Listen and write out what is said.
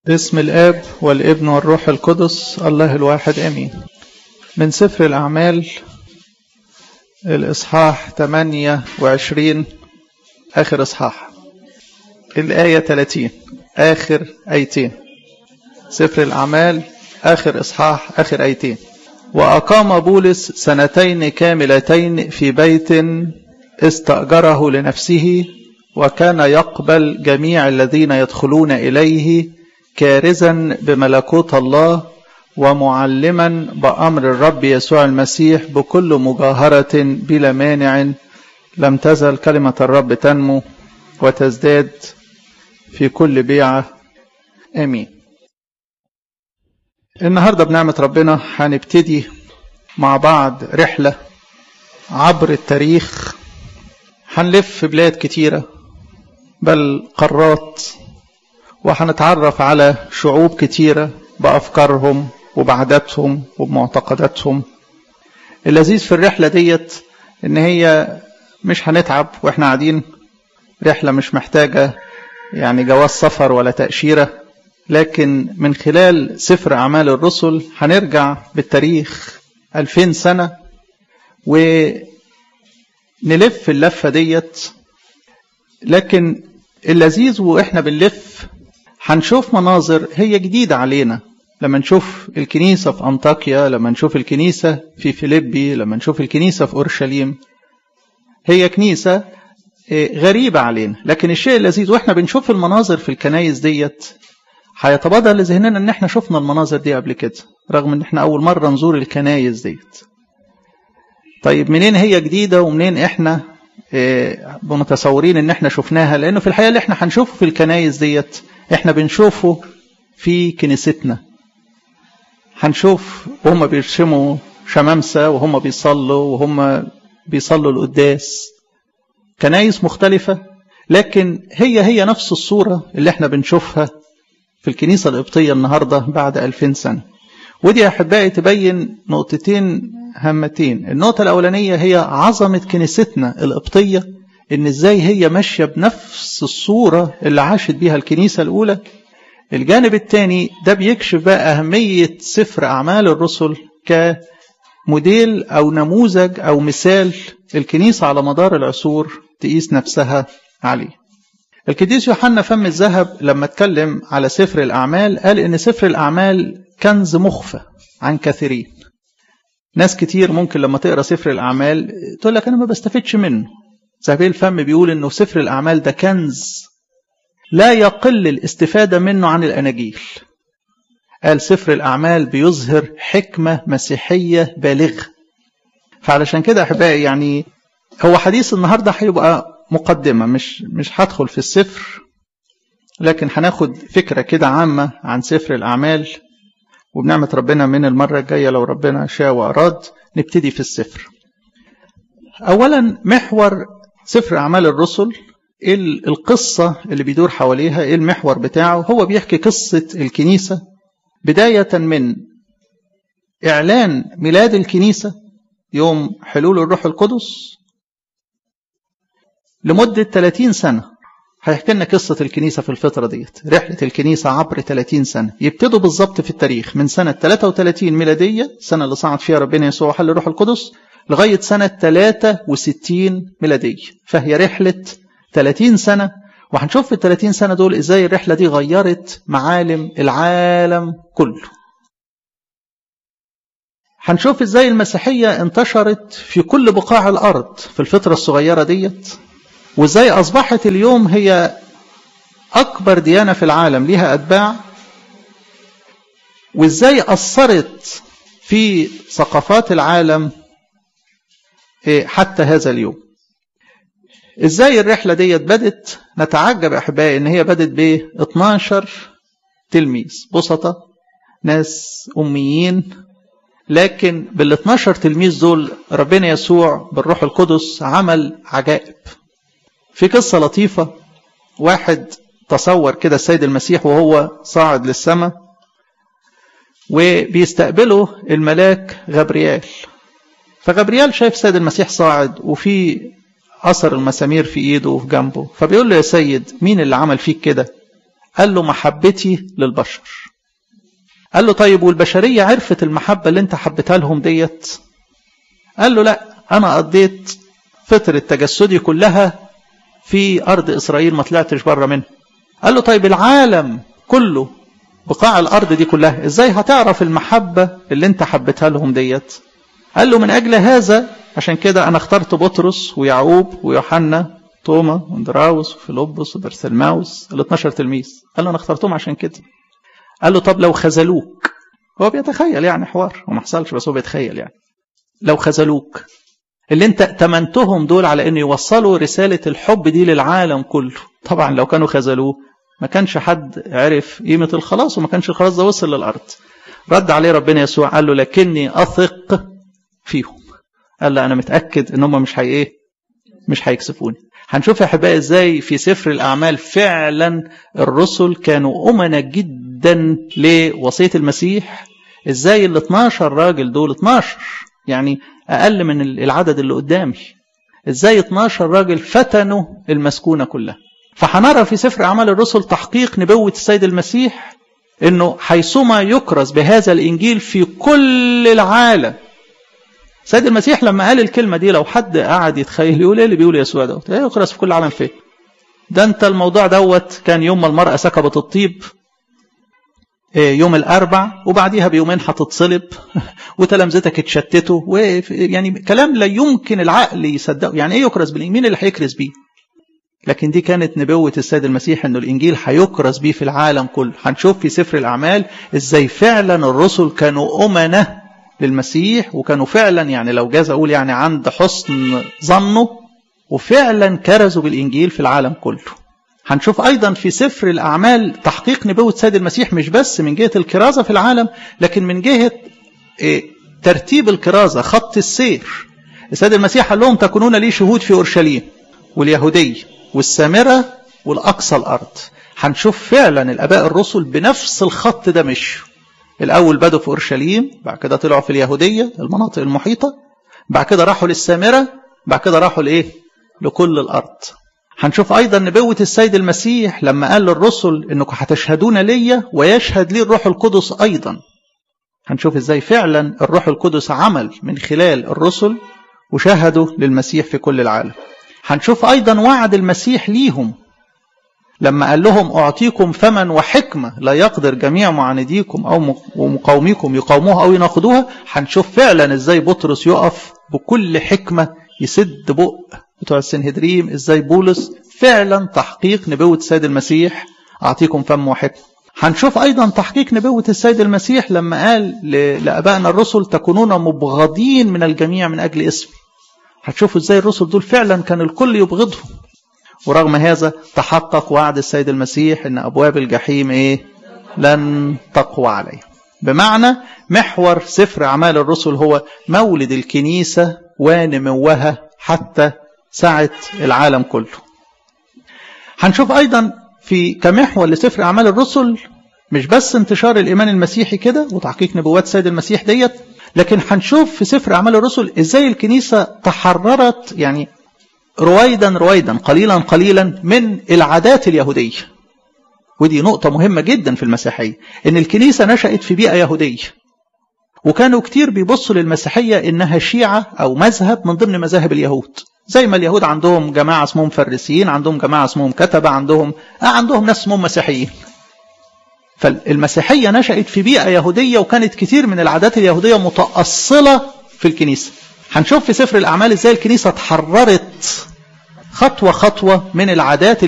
باسم الآب والابن والروح القدس الله الواحد آمين. من سفر الأعمال الإصحاح 28 آخر إصحاح الآية 30 آخر آيتين. سفر الأعمال آخر إصحاح آخر آيتين. وأقام بولس 2 كاملتين في بيت استأجره لنفسه، وكان يقبل جميع الذين يدخلون إليه كارزا بملكوت الله ومعلما بأمر الرب يسوع المسيح بكل مجاهرة بلا مانع. لم تزل كلمة الرب تنمو وتزداد في كل بيعة. آمين. النهاردة بنعمة ربنا هنبتدي مع بعض رحلة عبر التاريخ. هنلف بلاد كتيرة بل قارات، وهنتعرف على شعوب كتيرة بأفكارهم وبعاداتهم وبمعتقداتهم. اللذيذ في الرحلة ديت إن هي مش هنتعب وإحنا قاعدين، رحلة مش محتاجة يعني جواز سفر ولا تأشيرة، لكن من خلال سفر أعمال الرسل هنرجع بالتاريخ 2000 سنة ونلف اللفة ديت. لكن اللذيذ وإحنا بنلف هنشوف مناظر هي جديدة علينا. لما نشوف الكنيسة في أنطاكيا، لما نشوف الكنيسة في فيليبي، لما نشوف الكنيسة في أورشليم، هي كنيسة غريبة علينا. لكن الشيء اللذيذ وإحنا بنشوف المناظر في الكنايس ديت هيتبادر لذهننا إن إحنا شفنا المناظر دي قبل كده، رغم إن إحنا أول مرة نزور الكنايس ديت. طيب منين هي جديدة ومنين إحنا بمتصورين إن إحنا شفناها؟ لأنه في الحقيقة اللي إحنا هنشوفه في الكنايس ديت إحنا بنشوفه في كنيستنا. هنشوف وهم بيرسموا شمامسة وهم بيصلوا وهم بيصلوا القداس. كنايس مختلفة، لكن هي نفس الصورة اللي احنا بنشوفها في الكنيسة القبطية النهاردة بعد 2000 سنة. ودي أحبائي تبين نقطتين هامتين. النقطة الأولانية هي عظمة كنيستنا القبطية، إن إزاي هي ماشية بنفس الصورة اللي عاشت بيها الكنيسة الأولى. الجانب الثاني ده بيكشف بقى أهمية سفر أعمال الرسل كموديل أو نموذج أو مثال الكنيسة على مدار العصور تقيس نفسها عليه. القديس يوحنا فم الذهب لما اتكلم على سفر الأعمال قال إن سفر الأعمال كنز مخفى عن كثيرين. ناس كتير ممكن لما تقرأ سفر الأعمال تقول لك أنا ما بستفدش منه. زهبيل الفم بيقول إنه سفر الأعمال ده كنز لا يقل الاستفادة منه عن الأناجيل. قال سفر الأعمال بيظهر حكمة مسيحية بالغة. فعلشان كده أحبائي يعني هو حديث النهاردة هيبقى مقدمة، مش هدخل في السفر، لكن هناخد فكرة كده عامة عن سفر الأعمال، وبنعمة ربنا من المرة الجاية لو ربنا شاء وأراد نبتدي في السفر. أولا محور سفر أعمال الرسل، إيه القصة اللي بيدور حواليها، إيه المحور بتاعه؟ هو بيحكي قصة الكنيسة بداية من إعلان ميلاد الكنيسة يوم حلول الروح القدس لمدة 30 سنة. هيحكي لنا قصة الكنيسة في الفترة ديت، رحلة الكنيسة عبر 30 سنة. يبتدوا بالضبط في التاريخ من سنة 33 ميلادية، السنة اللي صعد فيها ربنا يسوع حل الروح القدس، لغاية سنة 63 ميلادية. فهي رحلة 30 سنة، وهنشوف في 30 سنة دول إزاي الرحلة دي غيرت معالم العالم كله. هنشوف إزاي المسيحية انتشرت في كل بقاع الأرض في الفترة الصغيرة ديت، وإزاي أصبحت اليوم هي أكبر ديانة في العالم لها أتباع، وإزاي أثرت في ثقافات العالم حتى هذا اليوم. إزاي الرحلة ديت بدت؟ نتعجب أحبائي إن هي بدت ب 12 تلميذ بسطة، ناس أميين، لكن بال 12 تلميذ دول ربنا يسوع بالروح القدس عمل عجائب. في قصة لطيفة، واحد تصور كده السيد المسيح وهو صاعد للسماء، وبيستقبله الملاك غبريال. فغبريال شايف السيد المسيح صاعد وفي أثر المسامير في إيده وفي جنبه، فبيقول له يا سيد مين اللي عمل فيك كده؟ قال له محبتي للبشر. قال له طيب والبشرية عرفت المحبة اللي انت حبتها لهم ديت؟ قال له لا، انا قضيت فترة تجسدي كلها في ارض اسرائيل ما طلعتش بره منها. قال له طيب العالم كله بقاع الارض دي كلها ازاي هتعرف المحبة اللي انت حبتها لهم ديت؟ قال له من اجل هذا عشان كده انا اخترت بطرس ويعقوب ويوحنا توما واندراوس وفيلبس وبرسلماوس ال12 تلميذ. قال له انا اخترتهم عشان كده. قال له طب لو خذلوك، هو بيتخيل يعني حوار وما حصلش بس هو بيتخيل يعني، لو خذلوك اللي انت تمنتهم دول على انه يوصلوا رسالة الحب دي للعالم كله، طبعا لو كانوا خذلوه ما كانش حد عرف قيمة الخلاص وما كانش الخلاص ده وصل للأرض. رد عليه ربنا يسوع قال له لكني أثق فيهم. قال له أنا متأكد إن هم مش هيكسفوني. هنشوف يا أحبائي إزاي في سفر الأعمال فعلا الرسل كانوا أمنا جدا لوصية المسيح. إزاي ال 12 راجل دول 12 يعني أقل من العدد اللي قدامي، إزاي 12 راجل فتنوا المسكونة كلها. فهنرى في سفر أعمال الرسل تحقيق نبوة السيد المسيح إنه حيثما يكرز بهذا الإنجيل في كل العالم. السيد المسيح لما قال الكلمة دي لو حد قاعد يتخيل يقول إيه اللي بيقول يسوع دوت؟ إيه يكرز في كل العالم فين؟ ده أنت الموضوع دوت كان يوم ما المرأة سكبت الطيب يوم الأربع وبعديها بيومين هتتصلب وتلامذتك اتشتتوا، يعني كلام لا يمكن العقل يصدقه. يعني إيه يكرز بالإنجيل؟ مين اللي هيكرز بيه؟ لكن دي كانت نبوة السيد المسيح انه الانجيل هيكرز بيه في العالم كله. هنشوف في سفر الاعمال ازاي فعلا الرسل كانوا امنة للمسيح، وكانوا فعلا يعني لو جاز اقول يعني عند حسن ظنه، وفعلا كرزوا بالانجيل في العالم كله. هنشوف ايضا في سفر الاعمال تحقيق نبوة السيد المسيح مش بس من جهة الكرازة في العالم، لكن من جهة ترتيب الكرازة، خط السير. السيد المسيح قال لهم تكونون لي شهود في اورشليم واليهودية والسامرة والأقصى الأرض. هنشوف فعلا الآباء الرسل بنفس الخط ده مشوا. الأول بدوا في أورشليم، بعد كده طلعوا في اليهودية المناطق المحيطة، بعد كده راحوا للسامرة، بعد كده راحوا لكل الأرض. هنشوف أيضا نبوة السيد المسيح لما قال للرسل إنكم هتشهدون لي ويشهد لي الروح القدس أيضا. هنشوف إزاي فعلا الروح القدس عمل من خلال الرسل وشهدوا للمسيح في كل العالم. هنشوف أيضا وعد المسيح ليهم لما قال لهم أعطيكم فما وحكمة لا يقدر جميع معانديكم أو مقاوميكم يقاوموها أو يناقضوها. هنشوف فعلا إزاي بطرس يقف بكل حكمة يسد بق بتوع السنهدريم، إزاي بولس فعلا تحقيق نبوة السيد المسيح أعطيكم فما وحكمة. هنشوف أيضا تحقيق نبوة السيد المسيح لما قال لأبائنا الرسل تكونون مبغضين من الجميع من أجل اسمي. هتشوفوا ازاي الرسل دول فعلا كان الكل يبغضهم، ورغم هذا تحقق وعد السيد المسيح ان ابواب الجحيم لن تقوى عليه. بمعنى محور سفر اعمال الرسل هو مولد الكنيسة ونموها حتى سعة العالم كله. هنشوف ايضا في كمحور لسفر اعمال الرسل مش بس انتشار الايمان المسيحي كده وتحقيق نبوات السيد المسيح ديت، لكن هنشوف في سفر أعمال الرسل إزاي الكنيسة تحررت يعني رويدا قليلا من العادات اليهودية. ودي نقطة مهمة جدا في المسيحية، إن الكنيسة نشأت في بيئة يهودية، وكانوا كتير بيبصوا للمسيحية إنها شيعة أو مذهب من ضمن مذاهب اليهود. زي ما اليهود عندهم جماعة اسمهم فريسيين، عندهم جماعة اسمهم كتبة، عندهم ناس اسمهم مسيحيين. فالمسيحية نشأت في بيئة يهودية، وكانت كتير من العادات اليهودية متأصلة في الكنيسة. هنشوف في سفر الأعمال إزاي الكنيسة تحررت خطوة من العادات